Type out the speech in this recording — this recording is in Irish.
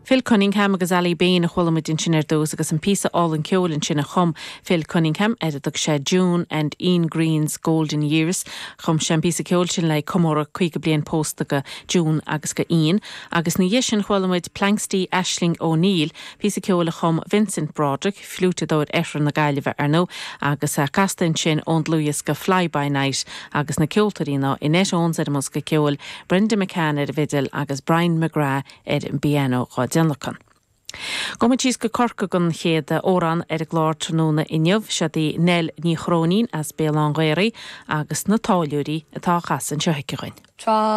Phil Cunningham agus Ali Bain a chhuilamid in sin dós agus an písa all an ceolin sin a chum Phil Cunningham editach sé June and Ian Green's Golden Years chum sé an písa ceol sin le cumóra chuig blian post go June agus go Ian agus na dhéis an chhuilamid Planksty Aisling O'Neill písa ceol a chum Vincent Broderick flútadóid efran na gaiileh arno agus a castain sin ón Lewis go Fly by Night agus na ceoltarína in et óns mus go ceol Brenda McCann vidil agus Brian McGrath an piano Denlacan. Gomitís go corca gon chéad órán glár tróna inniuh se dí Nell ní chrónín as bélan géirí agus na táiliúí atá chasan seo heiceáin.